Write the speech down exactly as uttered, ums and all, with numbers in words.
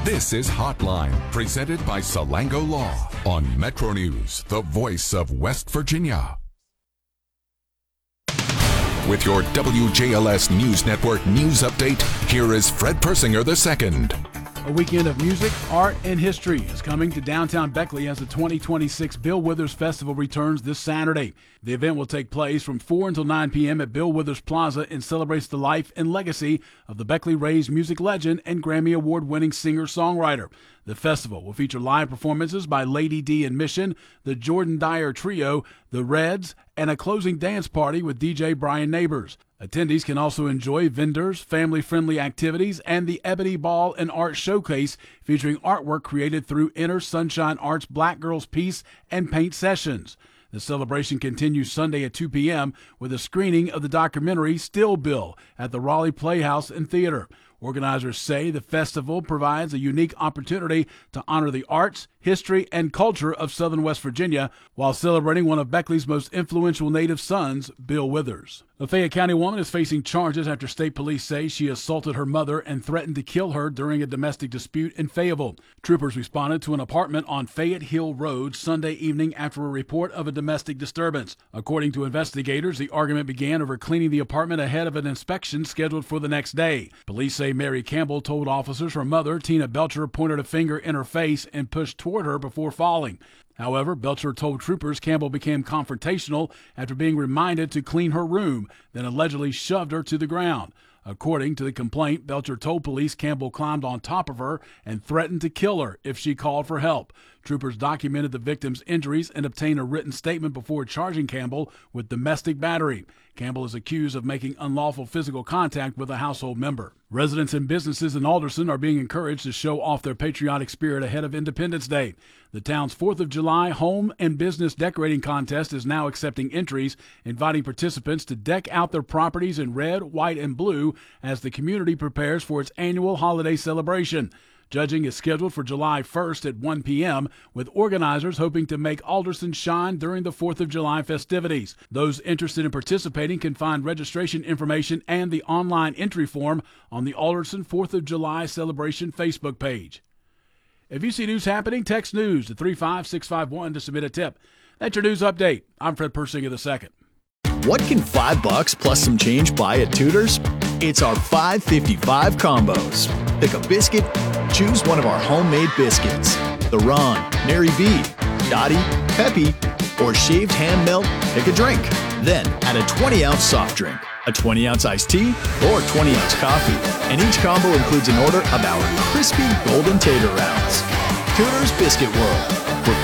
This is Hotline, presented by Salango Law on Metro News, the voice of West Virginia. With your W J L S News Network news update, here is Fred Persinger the second. A weekend of music, art, and history is coming to downtown Beckley as the twenty twenty-six Bill Withers Festival returns this Saturday. The event will take place from four until nine p.m. at Bill Withers Plaza and celebrates the life and legacy of the Beckley-raised music legend and Grammy Award-winning singer-songwriter. The festival will feature live performances by Lady D and Mission, the Jordan Dyer Trio, the Reds, and a closing dance party with D J Brian Neighbors. Attendees can also enjoy vendors, family-friendly activities, and the Ebony Ball and Art Showcase featuring artwork created through Inner Sunshine Art's Black Girls Piece and Paint Sessions. The celebration continues Sunday at two p.m. with a screening of the documentary Still Bill at the Raleigh Playhouse and Theater. Organizers say the festival provides a unique opportunity to honor the arts, history, and culture of Southern West Virginia while celebrating one of Beckley's most influential native sons, Bill Withers. A Fayette County woman is facing charges after state police say she assaulted her mother and threatened to kill her during a domestic dispute in Fayetteville. Troopers responded to an apartment on Fayette Hill Road Sunday evening after a report of a domestic disturbance. According to investigators, the argument began over cleaning the apartment ahead of an inspection scheduled for the next day. Police say Mary Campbell told officers her mother, Tina Belcher, pointed a finger in her face and pushed toward her before falling. However, Belcher told troopers Campbell became confrontational after being reminded to clean her room, then allegedly shoved her to the ground. According to the complaint, Belcher told police Campbell climbed on top of her and threatened to kill her if she called for help. Troopers documented the victim's injuries and obtained a written statement before charging Campbell with domestic battery. Campbell is accused of making unlawful physical contact with a household member. Residents and businesses in Alderson are being encouraged to show off their patriotic spirit ahead of Independence Day. The town's fourth of July Home and Business Decorating Contest is now accepting entries, inviting participants to deck out their properties in red, white, and blue as the community prepares for its annual holiday celebration. Judging is scheduled for July first at one p.m., with organizers hoping to make Alderson shine during the fourth of July festivities. Those interested in participating can find registration information and the online entry form on the Alderson fourth of July Celebration Facebook page. If you see news happening, text news to three five six five one to submit a tip. That's your news update. I'm Fred Persinger the second. What can five bucks plus some change buy at Tudor's? It's our five fifty-five combos. Pick a biscuit, choose one of our homemade biscuits. The Ron, Mary B, Dottie, Peppy, or shaved ham melt, pick a drink. Then add a twenty ounce soft drink, a twenty ounce iced tea, or twenty ounce coffee. And each combo includes an order of our crispy golden tater rounds. Tudor's Biscuit World.